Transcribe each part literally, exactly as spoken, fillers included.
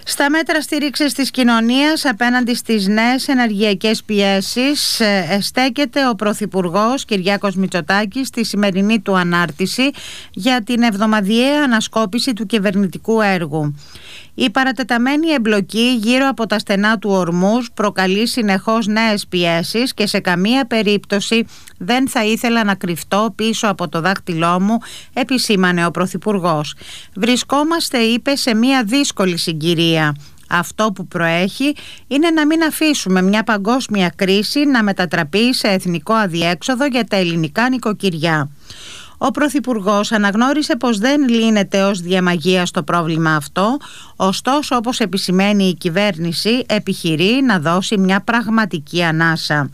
Στα μέτρα στήριξης της κοινωνίας απέναντι στις νέες ενεργειακές πιέσεις στέκεται ο Πρωθυπουργός Κυριάκος Μητσοτάκης στη σημερινή του ανάρτηση για την εβδομαδιαία ανασκόπηση του κυβερνητικού έργου. Η παρατεταμένη εμπλοκή γύρω από τα στενά του Ορμούζ προκαλεί συνεχώς νέες πιέσεις και σε καμία περίπτωση δεν θα ήθελα να κρυφτώ πίσω από το δάχτυλό μου, επισήμανε ο Πρωθυπουργός. Βρισκόμαστε, είπε, σε μια δύσκολη συγκυρία. Αυτό που προέχει είναι να μην αφήσουμε μια παγκόσμια κρίση να μετατραπεί σε εθνικό αδιέξοδο για τα ελληνικά νοικοκυριά. Ο Πρωθυπουργός αναγνώρισε πως δεν λύνεται ως διαμαγεία στο πρόβλημα αυτό, ωστόσο, όπως επισημαίνει η κυβέρνηση, επιχειρεί να δώσει μια πραγματική ανάσα.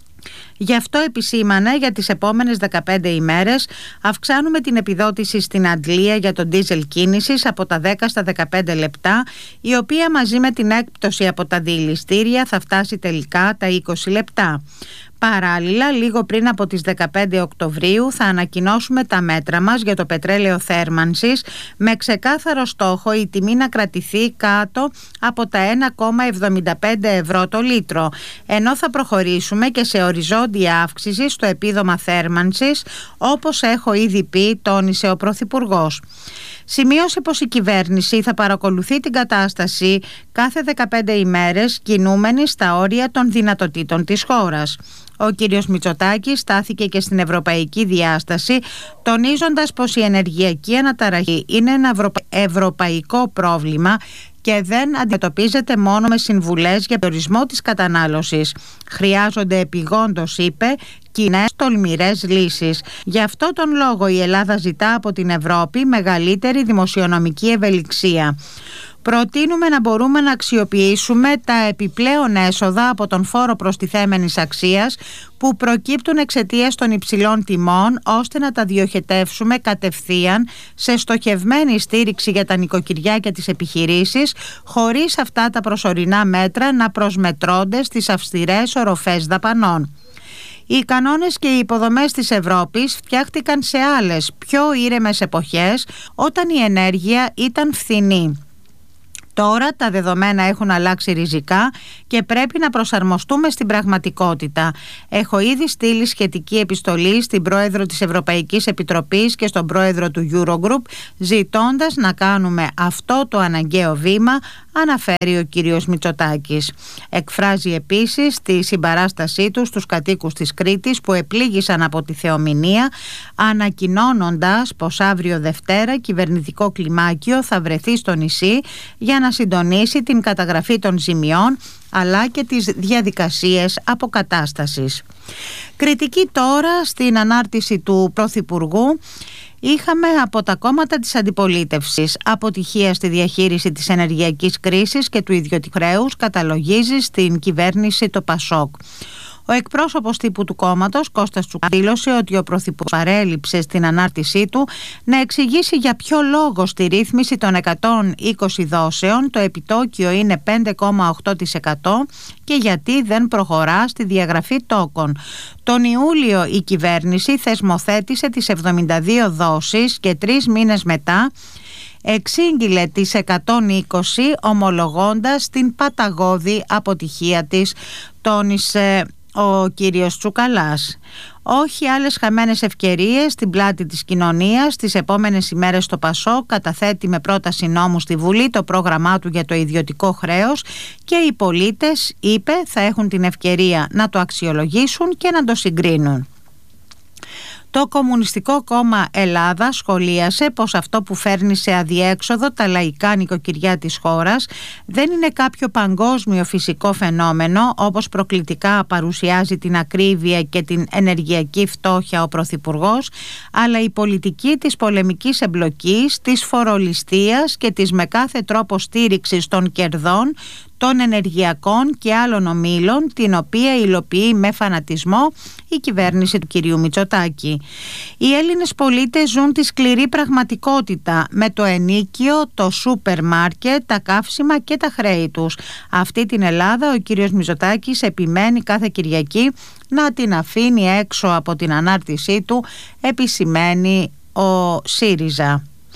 Γι' αυτό επισήμανε για τις επόμενες δεκαπέντε ημέρες αυξάνουμε την επιδότηση στην αντλία για τον ντίζελ κίνησης από τα δέκα στα δεκαπέντε λεπτά, η οποία μαζί με την έκπτωση από τα διελιστήρια θα φτάσει τελικά τα είκοσι λεπτά. Παράλληλα, λίγο πριν από τις δεκαπέντε Οκτωβρίου θα ανακοινώσουμε τα μέτρα μας για το πετρέλαιο θέρμανσης με ξεκάθαρο στόχο η τιμή να κρατηθεί κάτω από τα ένα κόμμα εβδομήντα πέντε ευρώ το λίτρο, ενώ θα προχωρήσουμε και σε οριζόντια αύξηση στο επίδομα θέρμανσης, όπως έχω ήδη πει, τόνισε ο Πρωθυπουργός. Σημείωσε πως η κυβέρνηση θα παρακολουθεί την κατάσταση κάθε δεκαπέντε ημέρες, κινούμενη στα όρια των δυνατοτήτων της χώρας. Ο κύριος Μητσοτάκης στάθηκε και στην ευρωπαϊκή διάσταση, τονίζοντας πως η ενεργειακή αναταραχή είναι ένα ευρωπαϊκό πρόβλημα και δεν αντιμετωπίζεται μόνο με συμβουλές για περιορισμό της κατανάλωσης. Χρειάζονται επιγόντως, είπε, κοινές τολμηρές λύσεις. Γι' αυτό τον λόγο η Ελλάδα ζητά από την Ευρώπη μεγαλύτερη δημοσιονομική ευελιξία. Προτείνουμε να μπορούμε να αξιοποιήσουμε τα επιπλέον έσοδα από τον φόρο προστιθέμενης αξίας που προκύπτουν εξαιτίας των υψηλών τιμών, ώστε να τα διοχετεύσουμε κατευθείαν σε στοχευμένη στήριξη για τα νοικοκυριά και τις επιχειρήσεις, χωρίς αυτά τα προσωρινά μέτρα να προσμετρώνται στις αυστηρές οροφές δαπανών. Οι κανόνες και οι υποδομές της Ευρώπης φτιάχτηκαν σε άλλες, πιο ήρεμες εποχές, όταν η ενέργεια ήταν φθηνή. Τώρα τα δεδομένα έχουν αλλάξει ριζικά και πρέπει να προσαρμοστούμε στην πραγματικότητα. Έχω ήδη στείλει σχετική επιστολή στην πρόεδρο της Ευρωπαϊκής Επιτροπής και στον πρόεδρο του Eurogroup, ζητώντας να κάνουμε αυτό το αναγκαίο βήμα, αναφέρει ο κύριος Μητσοτάκης. Εκφράζει επίσης τη συμπαράστασή του στους κατοίκους της Κρήτης που επλήγησαν από τη θεομηνία, ανακοινώνοντας πως αύριο Δευτέρα κυβερνητικό κλιμάκιο θα βρεθεί στο νησί για να συντονίσει την καταγραφή των ζημιών αλλά και τις διαδικασίες αποκατάστασης. Κριτική τώρα στην ανάρτηση του Πρωθυπουργού είχαμε από τα κόμματα της αντιπολίτευσης. Αποτυχία στη διαχείριση της ενεργειακής κρίσης και του ιδιωτικού χρέους καταλογίζει στην κυβέρνηση το Πασόκ. Ο εκπρόσωπος τύπου του κόμματος, Κώστας Τσουκαλάς, δήλωσε ότι ο Πρωθυπουργός παρέλειψε στην ανάρτησή του να εξηγήσει για ποιο λόγο στη ρύθμιση των εκατόν είκοσι δόσεων το επιτόκιο είναι πέντε κόμμα οκτώ τοις εκατό και γιατί δεν προχωρά στη διαγραφή τόκων. Τον Ιούλιο η κυβέρνηση θεσμοθέτησε τις εβδομήντα δύο δόσεις και τρεις μήνες μετά εξήγηλε τις εκατόν είκοσι, ομολογώντας την παταγώδη αποτυχία της, τόνισε ο κύριος Τσουκαλάς. Όχι άλλες χαμένες ευκαιρίες στην πλάτη της κοινωνίας. Τις επόμενες ημέρες το Πασόκ καταθέτει με πρόταση νόμου στη Βουλή το πρόγραμμά του για το ιδιωτικό χρέος και οι πολίτες, είπε, θα έχουν την ευκαιρία να το αξιολογήσουν και να το συγκρίνουν. Το Κομμουνιστικό Κόμμα Ελλάδα σχολίασε πως αυτό που φέρνει σε αδιέξοδο τα λαϊκά νοικοκυριά της χώρας δεν είναι κάποιο παγκόσμιο φυσικό φαινόμενο, όπως προκλητικά παρουσιάζει την ακρίβεια και την ενεργειακή φτώχεια ο Πρωθυπουργός, αλλά η πολιτική της πολεμικής εμπλοκής, της φορολιστίας και της με κάθε τρόπο στήριξης των κερδών των ενεργειακών και άλλων ομίλων, την οποία υλοποιεί με φανατισμό η κυβέρνηση του κυρίου Μητσοτάκη. Οι Έλληνες πολίτες ζουν τη σκληρή πραγματικότητα με το ενοίκιο, το σούπερ μάρκετ, τα καύσιμα και τα χρέη τους. Αυτή την Ελλάδα ο κύριος Μητσοτάκης επιμένει κάθε Κυριακή να την αφήνει έξω από την ανάρτησή του, επισημαίνει ο ΣΥΡΙΖΑ.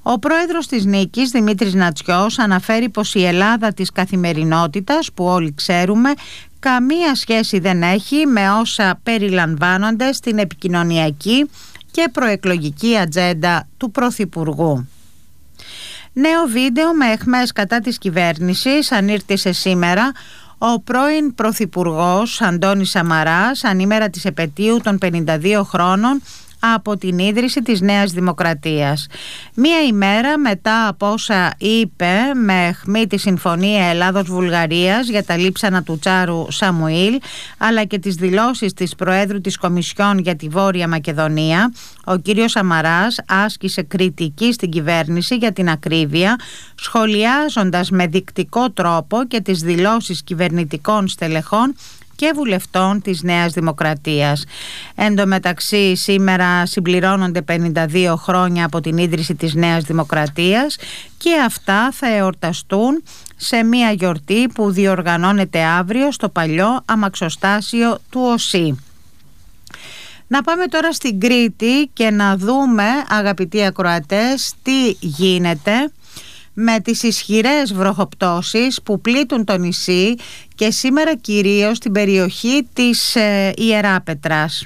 Ο πρόεδρος της Νίκης, Δημήτρης Νατσιός, αναφέρει πως η Ελλάδα της καθημερινότητας, που όλοι ξέρουμε, καμία σχέση δεν έχει με όσα περιλαμβάνονται στην επικοινωνιακή και προεκλογική ατζέντα του Πρωθυπουργού. Νέο βίντεο με αιχμές κατά της κυβέρνησης ανήρτησε σήμερα ο πρώην Πρωθυπουργός Αντώνης Σαμαράς ανήμερα της επετείου των πενήντα δύο χρόνων από την ίδρυση της Νέας Δημοκρατίας. Μία ημέρα μετά από όσα είπε με αιχμή τη Συμφωνία Ελλάδος-Βουλγαρίας για τα λείψανα του Τσάρου Σαμουήλ, αλλά και τις δηλώσεις της Προέδρου της Κομισιόν για τη Βόρεια Μακεδονία, ο κύριος Σαμαράς άσκησε κριτική στην κυβέρνηση για την ακρίβεια, σχολιάζοντας με δεικτικό τρόπο και τις δηλώσεις κυβερνητικών στελεχών και βουλευτών της Νέας Δημοκρατίας. Εν τω μεταξύ, σήμερα συμπληρώνονται πενήντα δύο χρόνια από την ίδρυση της Νέας Δημοκρατίας και αυτά θα εορταστούν σε μια γιορτή που διοργανώνεται αύριο στο παλιό αμαξοστάσιο του ΟΣΥ. Να πάμε τώρα στην Κρήτη και να δούμε, αγαπητοί ακροατές, τι γίνεται με τις ισχυρές βροχοπτώσεις που πλήττουν το νησί και σήμερα κυρίως στην περιοχή της ε, Ιεράπετρας.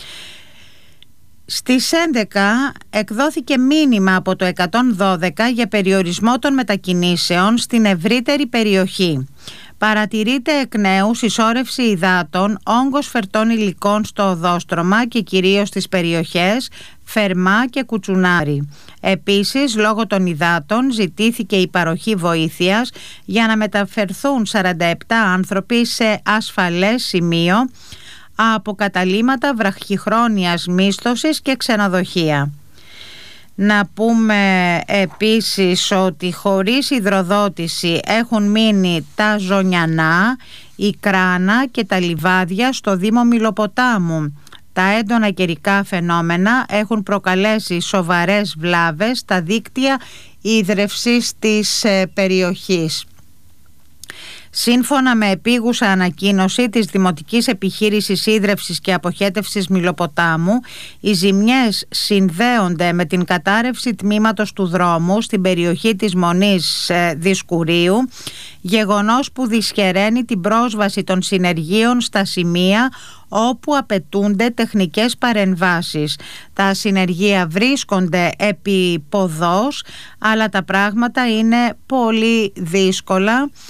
Στις έντεκα εκδόθηκε μήνυμα από το εκατόν δώδεκα για περιορισμό των μετακινήσεων στην ευρύτερη περιοχή. Παρατηρείται εκ νέου συσσόρευση υδάτων, όγκος φερτών υλικών στο οδόστρωμα και κυρίως στις περιοχές Φερμά και Κουτσουνάρη. Επίσης, λόγω των υδάτων ζητήθηκε η παροχή βοήθειας για να μεταφερθούν σαράντα επτά άνθρωποι σε ασφαλές σημείο από καταλύματα βραχυχρόνιας μίσθωσης και ξενοδοχεία. Να πούμε επίσης ότι χωρίς υδροδότηση έχουν μείνει τα Ζωνιανά, η Κράνα και τα λιβάδια στο Δήμο Μιλοποτάμου. Τα έντονα καιρικά φαινόμενα έχουν προκαλέσει σοβαρές βλάβες στα δίκτυα ίδρευσης της περιοχής. Σύμφωνα με επίγουσα ανακοίνωση της Δημοτικής Επιχείρησης Ίδρευσης και Αποχέτευσης Μιλοποτάμου, οι ζημιές συνδέονται με την κατάρρευση τμήματος του δρόμου στην περιοχή της Μονής Δισκουρίου, γεγονός που δυσχεραίνει την πρόσβαση των συνεργείων στα σημεία όπου απαιτούνται τεχνικές παρεμβάσεις. Τα συνεργεία βρίσκονται επί ποδός, αλλά τα πράγματα είναι πολύ δύσκολα